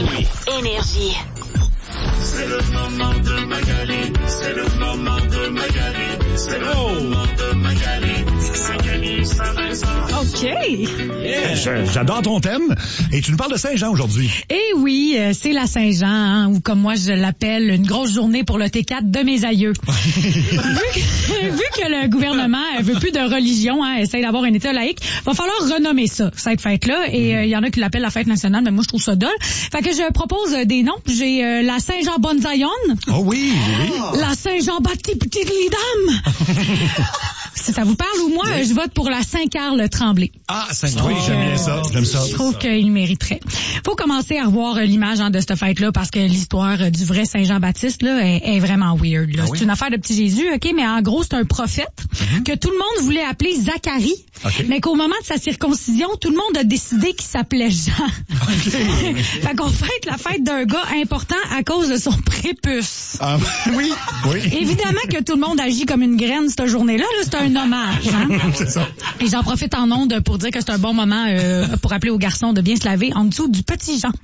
oui. Énergie. C'est le moment de Magali, c'est le moment de Magali, c'est le moment de Magali, Magali Saint-Vincent. OK. Yeah. J'adore ton thème. Et tu nous parles de Saint-Jean aujourd'hui. Eh oui, c'est la Saint-Jean, hein, ou comme moi je l'appelle, une grosse journée pour le T4 de mes aïeux. vu que le gouvernement veut plus de religion, hein, essaye d'avoir un État laïque, va falloir renommer ça, cette fête-là. Et il y en a qui l'appellent la fête nationale, mais moi je trouve ça dole. Fait que je propose des noms. J'ai la Saint-Jean Bonne-Zion. Oh oui, oui. La Saint-Jean Baptiste-Petite-Lidam. Si ça vous parle ou moi, je vote pour la Saint-Carl Tremblay. Ah, oui, j'aime bien ça. J'aime ça. Je trouve qu'il mériterait. Faut commencer à revoir l'image de cette fête-là parce que l'histoire du vrai Saint-Jean-Baptiste là est vraiment weird. Là. C'est une affaire de petit Jésus, OK, mais en gros, c'est un prophète que tout le monde voulait appeler Zacharie, mais qu'au moment de sa circoncision, tout le monde a décidé qu'il s'appelait Jean. Fait qu'on fête la fête d'un gars important à cause de son prépuce. Ah, oui. Évidemment que tout le monde agit comme une graine cette journée-là. Là, c'est un hommage. Hein? C'est ça. Et j'en profite en ondes pour dire que c'est un bon moment pour appeler aux garçons de bien se laver en dessous du petit Jean.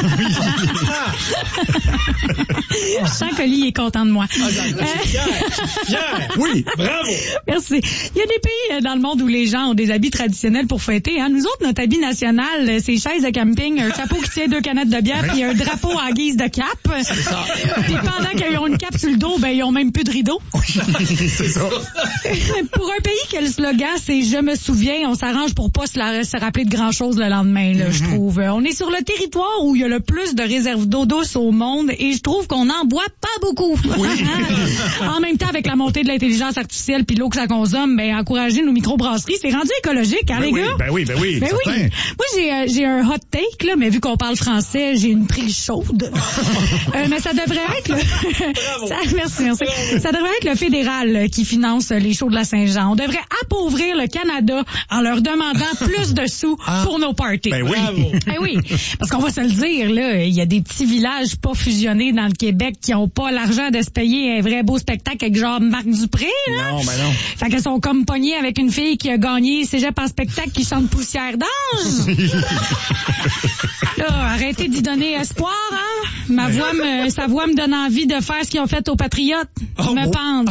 Je sens que Oli est content de moi. Oui, bravo. Merci. Il y a des pays dans le monde où les gens ont des habits traditionnels pour fêter. Hein? Nous autres, notre habit national, c'est chaises de camping, un chapeau qui tient 2 canettes de bière, puis un drapeau en guise de cap. Puis pendant qu'ils ont une cape sur le dos, ben ils ont même plus de rideau. C'est ça. Pour un pays que le slogan c'est « Je me souviens », on s'arrange pour pas se rappeler de grand-chose le lendemain, là, je trouve. On est sur le territoire où il y a le plus de réserves d'eau douce au monde et je trouve qu'on n'en boit pas beaucoup. Oui. En même temps, avec la montée de l'intelligence artificielle puis l'eau que ça consomme, ben encourager nos microbrasseries, c'est rendu écologique, hein, les gars? Ben oui. Moi, j'ai un hot take, là, mais vu qu'on parle français, j'ai une prise chaude. Mais ça devrait être merci. Ça devrait être le fédéral qui finance les shows de la Saint-Jean. On devrait appauvrir le Canada en leur demandant plus de sous pour nos parties. Ben oui. Ben oui. Parce qu'on va se le dire, là, il y a des petits villages pas fusionnés dans le Québec qui ont pas l'argent de se payer un vrai beau spectacle avec genre Marc Dupré, là. Non. Fait qu'elles sont comme pognées avec une fille qui a gagné Cégep en spectacle qui chante Poussière d'ange. Là, arrêtez d'y donner espoir, hein. Sa voix me donne envie de faire ce qu'ils ont fait aux Patriotes. Me pendre.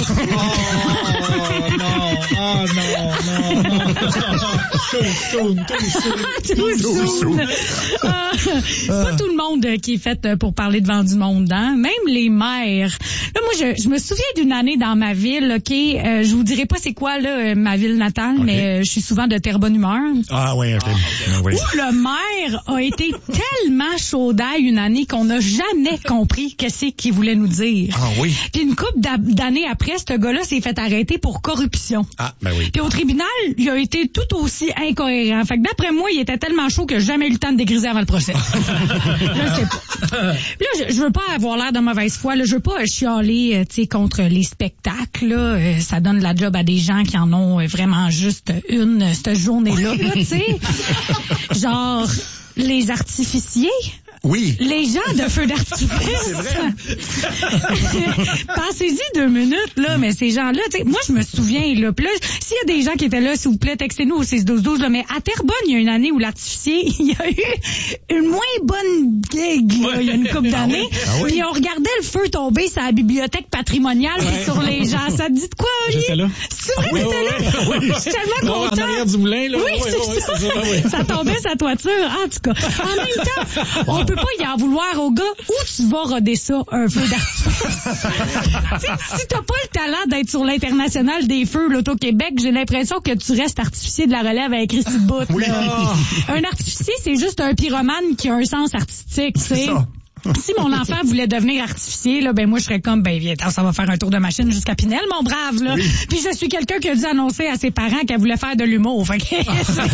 Pas tout le monde qui est fait pour parler devant du monde, hein? Même les maires. Là, moi, je me souviens d'une année dans ma ville, OK? Je vous dirai pas c'est quoi, là, ma ville natale, mais je suis souvent de Terrebonne humeur. Ah oui, OK. Oui. Où le maire a été tellement chaud d'ail une année qu'on n'a jamais compris qu'est-ce qu'il voulait nous dire. Ah oui. Puis une couple d'années après, ce gars-là s'est fait arrêter pour corruption. Ah, ben oui. Puis au tribunal, il a été tout aussi incohérent. Fait que d'après moi, il était tellement chaud que j'ai jamais eu le temps de dégriser avant le procès. Je sais pas. Puis là, je veux pas avoir l'air de mauvaise foi. Là, je veux pas chialer, tu sais, contre les spectacles. Là, ça donne la job à des gens qui en ont vraiment juste une cette journée-là. Tu sais, genre les artificiers. Oui. Les gens de feu d'artifice. C'est vrai. Pensez-y 2 minutes, là, mais ces gens-là, tu sais, moi, je me souviens, là, pis là, s'il y a des gens qui étaient là, s'il vous plaît, textez-nous au 6-12-12, là, mais à Terrebonne, il y a une année où l'artificier, il y a eu une moins bonne gig, là, il y a une couple d'années. Puis on regardait le feu tomber sur la bibliothèque patrimoniale pis sur les gens. Ça te dit de quoi, Oli? J'étais là. C'est vrai que t'étais là? Oui. Je suis tellement content. En arrière du moulin, là. Oui, c'est ça. Ça tombait sa toiture, en tout cas. En même temps, on peut pas y en vouloir au gars où tu vas roder ça, un feu d'artifice. Si t'as pas le talent d'être sur l'international des feux, l'Auto-Québec, j'ai l'impression que tu restes artificier de la relève avec Christy Bout. Oui. Un artificier, c'est juste un pyromane qui a un sens artistique, tu sais. Si mon enfant voulait devenir artificier, là, ben moi je serais comme, ben viens, ça va faire un tour de machine jusqu'à Pinel, mon brave, là. Oui. Puis je suis quelqu'un qui a dû annoncer à ses parents qu'elle voulait faire de l'humour. Fait que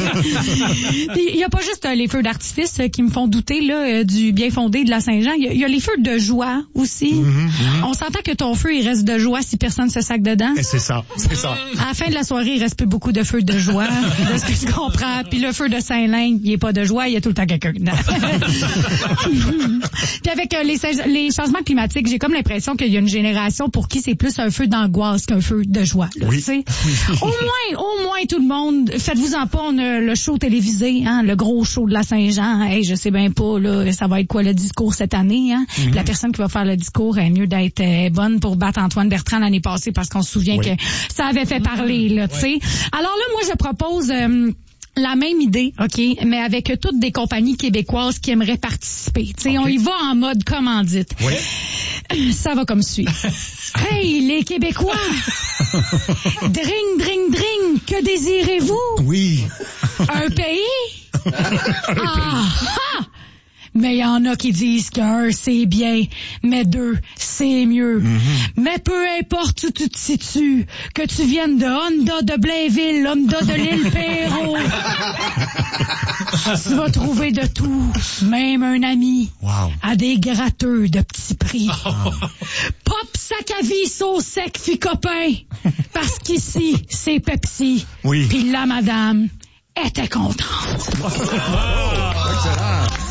il y a pas juste les feux d'artifice qui me font douter là du bien fondé de la Saint-Jean. Il y a les feux de joie aussi. On s'entend que ton feu il reste de joie si personne se sac dedans. Et c'est ça. À la fin de la soirée, il reste plus beaucoup de feux de joie, de ce que tu comprends. Puis le feu de Saint-Lin, il est pas de joie, il y a tout le temps quelqu'un dedans. Puis Puis avec les changements climatiques, j'ai comme l'impression qu'il y a une génération pour qui c'est plus un feu d'angoisse qu'un feu de joie. Là, oui. Au moins, tout le monde, faites-vous-en pas, on a le show télévisé, hein, le gros show de la Saint-Jean. Hey, je sais bien pas, là, ça va être quoi le discours cette année, hein? Puis la personne qui va faire le discours est mieux d'être bonne pour battre Antoine Bertrand l'année passée parce qu'on se souvient que ça avait fait parler, là, tu sais. Alors là, moi, je propose la même idée, OK, mais avec toutes des compagnies québécoises qui aimeraient participer. Tu sais, on y va en mode commandite. Oui. Ça va comme suit. Hey, les Québécois! Dring, dring, dring! Que désirez-vous? Oui. Un pays? Mais il y en a qui disent qu'un, c'est bien, mais deux, c'est mieux. Mais peu importe où tu te situes, que tu viennes de Honda de Blainville, Honda de l'île Perrault, tu vas trouver de tout, même un ami, à des gratteux de petits prix. Pop sac à vis, sauce sec, fi copain, parce qu'ici, c'est Pepsi. Oui. Puis la madame était contente. Excellent.